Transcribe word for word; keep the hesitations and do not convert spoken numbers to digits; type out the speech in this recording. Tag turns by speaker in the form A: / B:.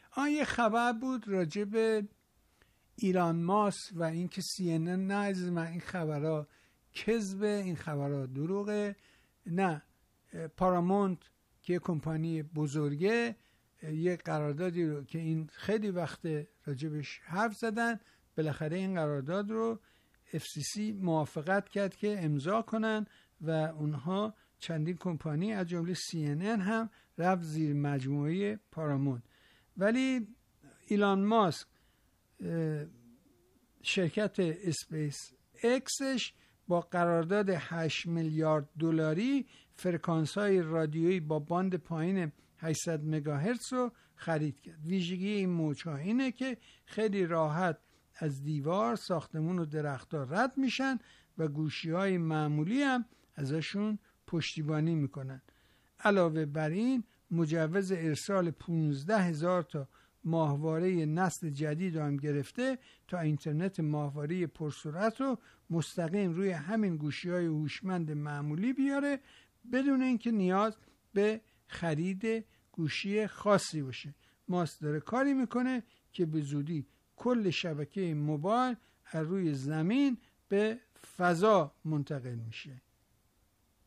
A: آن یه خبر بود راجع به ایلان ماسک و اینکه سی ان ان، نه عزیز من این خبرها کذبه، این خبرها دروغه. نه، پارامونت که یه کمپانی بزرگه یه قراردادی رو که این خیلی وقت راجبش حرف زدن، بالاخره این قرارداد رو اف سی سی موافقت کرد که امضا کنن و اونها چندین کمپانی از جمله سی ان ان هم رفت زیر مجموعه پارامونت. ولی ایلان ماسک شرکت اسپیس اکسش با قرارداد هشت میلیارد دلاری فرکانس های رادیویی با باند پایین هشتصد مگاهرتز رو خرید کرد. ویژگی این موج‌ها اینه که خیلی راحت از دیوار، ساختمون و درخت‌ها رد میشن و گوشی‌های معمولی هم ازشون پشتیبانی میکنن. علاوه بر این مجوز ارسال پانزده هزار تا ماهواره نسل جدید رو هم گرفته تا اینترنت ماهواره پرسرعت رو مستقیم روی همین گوشی‌های هوشمند معمولی بیاره بدون اینکه نیاز به خرید گوشی خاصی باشه. ماسک داره کاری میکنه که به زودی کل شبکه موبایل از روی زمین به فضا منتقل میشه.